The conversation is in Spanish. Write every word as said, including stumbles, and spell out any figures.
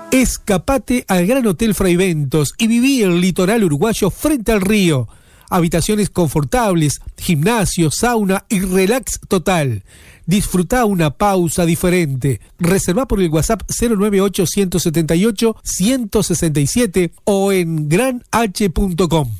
Escapate al Gran Hotel Fraiventos y viví el litoral uruguayo frente al río. Habitaciones confortables, gimnasio, sauna y relax total. Disfrutá una pausa diferente. Reservá por el WhatsApp cero nueve ocho uno siete ocho uno cero seis siete o en gran h punto com.